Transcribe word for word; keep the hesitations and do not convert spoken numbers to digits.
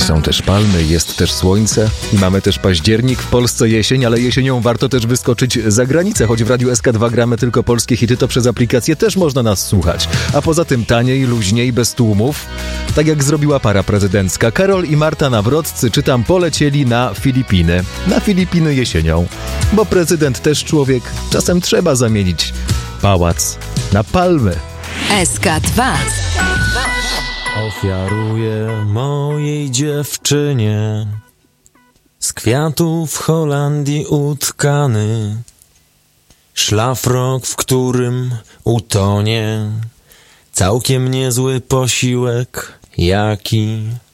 są też palmy, jest też słońce i mamy też październik, w Polsce jesień, ale jesienią warto też wyskoczyć za granicę, choć w Radiu S K dwa gramy tylko polskie hity, to przez aplikację też można nas słuchać. A poza tym taniej, luźniej, bez tłumów, tak jak zrobiła para prezydencka. Karol i Marta Nawroccy, czytam, polecieli na Filipiny. Na Filipiny jesienią, bo prezydent też człowiek, czasem trzeba zamienić pałac na palmy. S K dwa. Ofiaruję mojej dziewczynie z kwiatów w Holandii utkany szlafrok, w którym utonie całkiem niezły posiłek, jaki